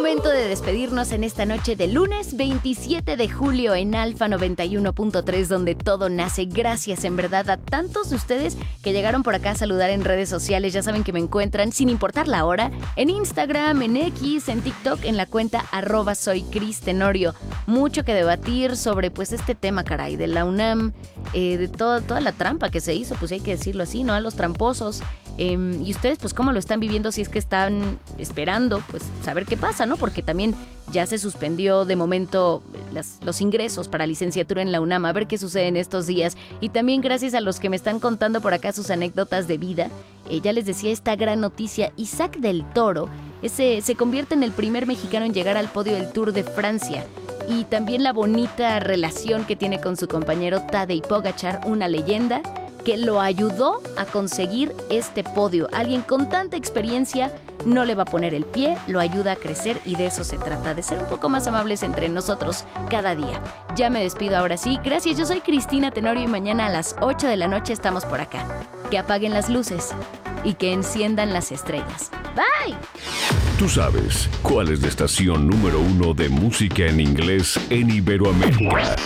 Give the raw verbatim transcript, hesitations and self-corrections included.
momento de despedirnos en esta noche de lunes veintisiete de julio en Alfa noventa y uno punto tres, donde todo nace. Gracias en verdad a tantos de ustedes que llegaron por acá a saludar en redes sociales. Ya saben que me encuentran, sin importar la hora, en Instagram, en X, en TikTok, en la cuenta arroba soy Cris Tenorio. Mucho que debatir sobre pues este tema, caray, de la UNAM, eh, de todo, toda la trampa que se hizo, pues hay que decirlo así, ¿no? A los tramposos. Eh, y ustedes, pues, ¿cómo lo están viviendo? Si es que están esperando, pues, saber qué pasa, ¿no? Porque también ya se suspendió de momento las, los ingresos para licenciatura en la UNAM. A ver qué sucede en estos días. Y también gracias a los que me están contando por acá sus anécdotas de vida. Eh, ya les decía esta gran noticia. Isaac del Toro ese, se convierte en el primer mexicano en llegar al podio del Tour de Francia. Y también la bonita relación que tiene con su compañero Tadej Pogačar, una leyenda que lo ayudó a conseguir este podio. Alguien con tanta experiencia no le va a poner el pie, lo ayuda a crecer, y de eso se trata, de ser un poco más amables entre nosotros cada día. Ya me despido ahora sí. Gracias, yo soy Cristina Tenorio y mañana a las ocho de la noche estamos por acá. Que apaguen las luces y que enciendan las estrellas. Bye. Tú sabes cuál es la estación número uno de música en inglés en Iberoamérica.